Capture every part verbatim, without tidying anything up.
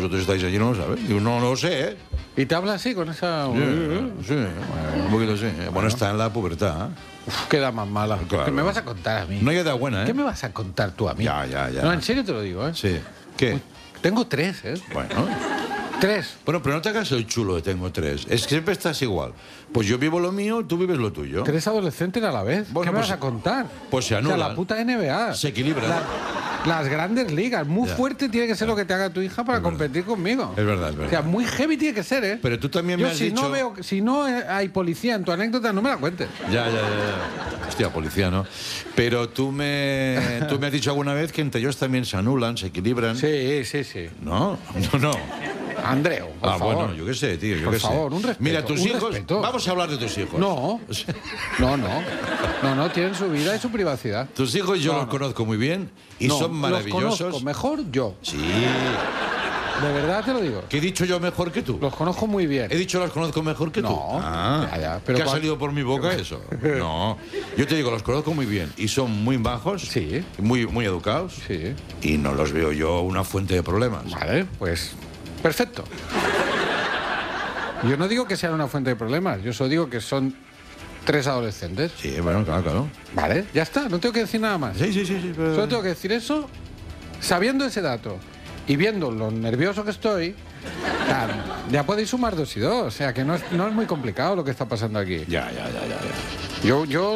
vosotros estáis allí, no lo sabéis. Digo, no, no lo sé, ¿eh? ¿Y te habla así, con esa...? Sí, sí, un poquito sí. Bueno, bueno, está en la pubertad, ¿eh? Uf, queda más mala. Claro. ¿Qué me vas a contar a mí? No hay edad buena, ¿eh? ¿Qué me vas a contar tú a mí? Ya, ya, ya. No, en serio te lo digo, ¿eh? Sí. ¿Qué? Uy, tengo tres, ¿eh? Bueno. Tres. Bueno, pero no te hagas el chulo de tengo tres. Es que siempre estás igual. Pues yo vivo lo mío, tú vives lo tuyo. Tres adolescentes a la vez. Bueno, ¿Qué me pues- vas a contar? pues se anulan. O sea, la puta N B A. Se equilibran. La- las grandes ligas. Muy Ya. fuerte tiene que ser lo que te haga tu hija para Es verdad. competir conmigo. Es verdad, es verdad. O sea, muy heavy tiene que ser, ¿eh? Pero tú también Yo me has si dicho... no veo, si no hay policía en tu anécdota, no me la cuentes. Ya, ya, ya, ya. Hostia, policía, ¿no? Pero tú me, tú me has dicho alguna vez que entre ellos también se anulan, se equilibran. Sí, sí, sí. ¿No? No, no. Andreu, por Ah, favor. bueno, yo qué sé, tío, yo Por qué sé. favor, un respeto, Mira, tus un hijos... respeto. Vamos a hablar de tus hijos. No. No, no. No, no, tienen su vida y su privacidad. Tus hijos yo No, los no. conozco muy bien y No, son maravillosos. Los conozco mejor yo. Sí. De verdad te lo digo. ¿Qué he dicho yo mejor que tú? Los conozco muy bien. ¿He dicho los conozco mejor que tú? No. Ah, Ya, ya, pero ¿qué ha cuan- salido por mi boca eso? No. Yo te digo, los conozco muy bien y son muy bajos, Sí. muy, muy educados Sí. y no los veo yo una fuente de problemas. Vale, pues perfecto. Yo no digo que sean una fuente de problemas, yo solo digo que son tres adolescentes. Sí, bueno, claro, claro. Vale, ya está, no tengo que decir nada más. Sí, sí, sí, sí. Pero... Solo tengo que decir eso, sabiendo ese dato y viendo lo nervioso que estoy, ya, ya podéis sumar dos y dos. O sea, que no es, no es muy complicado lo que está pasando aquí. Ya, ya, ya, ya. ya. Yo, yo,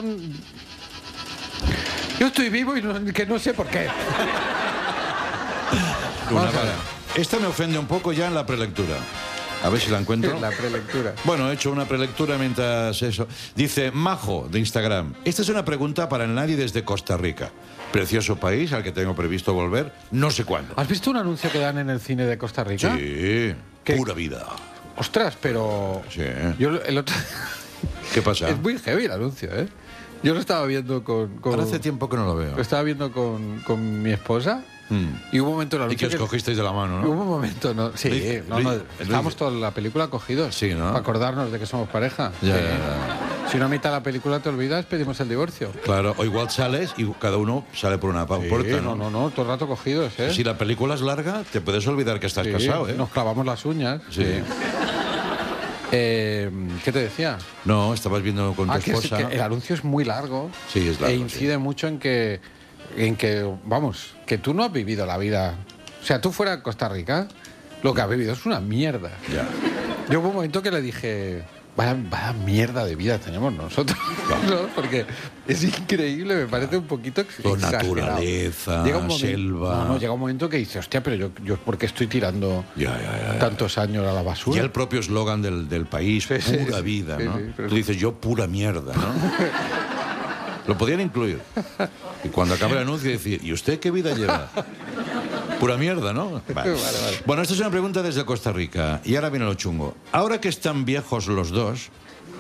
yo estoy vivo y no, que no sé por qué. Una Vamos a ver. vara. Esta me ofende un poco ya en la prelectura. A ver si la encuentro. La prelectura. Bueno, he hecho una prelectura mientras eso. Dice Majo, de Instagram. Esta es una pregunta para el nadie desde Costa Rica. Precioso país al que tengo previsto volver no sé cuándo. ¿Has visto un anuncio que dan en el cine de Costa Rica? Sí, ¿Qué? pura vida. Ostras, pero... Sí. Yo el otro... ¿Qué pasa? Es muy heavy el anuncio, ¿eh? Yo lo estaba viendo con... con- Ahora hace tiempo que no lo veo. Lo estaba viendo con, con mi esposa Mm. y hubo un momento en el Y que anuncio os cogisteis de la mano, Hubo ¿no? un momento, ¿no? Sí, Luis- no, no, Luis- estábamos Luis- toda la película cogidos. Sí, ¿no? Para acordarnos de que somos pareja. Ya, Sí. ya, ya. Si no a mitad de la película te olvidas, pedimos el divorcio. Claro, o igual sales y cada uno sale por una pa- Sí, puerta, no, ¿no? no, no, todo el rato cogidos, ¿eh? Si la película es larga, te puedes olvidar que estás Sí, casado, ¿eh? Nos clavamos las uñas. Sí. Eh, ¿Qué te decía? No, estabas viendo con tu Ah, que, sí, esposa. que el anuncio es muy largo. Sí, es largo, E incide mucho en que, en que, vamos, que tú no has vivido la vida. O sea, tú fuera de Costa Rica, lo que has vivido es una mierda. Ya. Yo hubo un momento que le dije, vaya, vaya mierda de vida tenemos nosotros. ¿No? Porque es increíble, me parece un poquito ex- Con exagerado. naturaleza, Llega un momen- selva. No, no, llega un momento que dice, hostia, pero yo, yo ¿por qué estoy tirando Ya, ya, ya, ya. tantos años a la Y basura? el propio eslogan del, del país, Sí, sí, pura sí, vida, sí, ¿no? sí, pero- Tú dices, yo pura mierda, ¿no? Lo podían incluir. Y cuando acabe el anuncio decir, ¿y usted qué vida lleva? Pura mierda, ¿no? Vale. Vale, vale. Bueno, esta es una pregunta desde Costa Rica. Y ahora viene lo chungo. Ahora que están viejos los dos...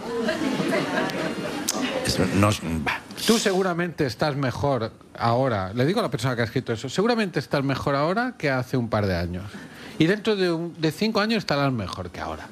es- nos- bah. Tú seguramente estás mejor ahora, le digo a la persona que ha escrito eso, seguramente estás mejor ahora que hace un par de años. Y dentro de, un- de cinco años estarás mejor que ahora.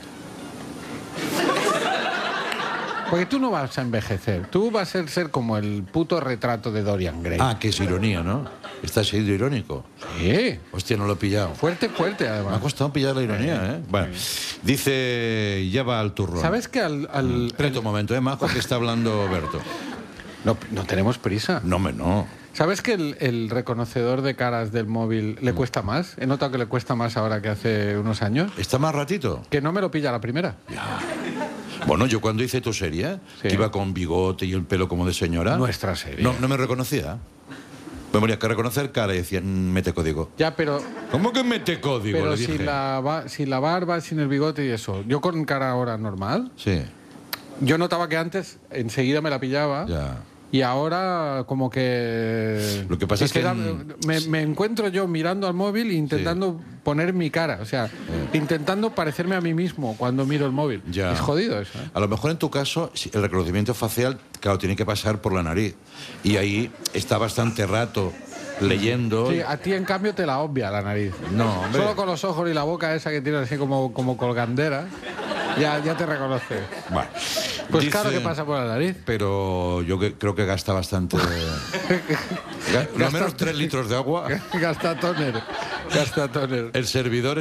Porque tú no vas a envejecer, tú vas a ser como el puto retrato de Dorian Gray. Ah, que es ironía, ¿no? Estás siendo irónico. Sí, Hostia, no lo he pillado. fuerte, fuerte Me ha además. costado pillar la ironía, ¿eh? Bueno, dice, ya va al turrón. ¿Sabes que al... al- Espera un momento, ¿eh, Majo? Que está hablando Berto. no, no tenemos prisa. No, me no. ¿Sabes que el, el reconocedor de caras del móvil le cuesta más? He notado que le cuesta más ahora que hace unos años. ¿Está más ratito? Que no me lo pilla a la primera. Bueno, yo cuando hice tu serie, Sí. que iba con bigote y el pelo como de señora... Nuestra serie. No, no me reconocía. Me moría que reconocer cara y decía, "Mm, mete código. Ya, pero, ¿Cómo que mete código? pero Le sin, dije. la, ba- sin la barba, sin el bigote y eso. Yo con cara ahora normal, Sí, yo notaba que antes enseguida me la pillaba. ya. Y ahora como que... Lo que pasa es que queda- en- me, me encuentro yo mirando al móvil e intentando poner mi cara. O sea, intentando parecerme a mí mismo cuando miro el móvil. Ya. Es jodido eso, ¿eh? A lo mejor en tu caso, si el reconocimiento facial, claro, tiene que pasar por la nariz. Y ahí está bastante rato leyendo. Sí, a ti en cambio te la obvia la nariz. No, hombre. Solo con los ojos y la boca esa que tienes así como, como colgandera, ya, ya te reconoce. Bueno, Pues dice- claro que pasa por la nariz. Pero yo que- creo que gasta bastante. Ga- Lo Gasta- menos tres litros de agua. Gasta toner. Gasta toner. El servidor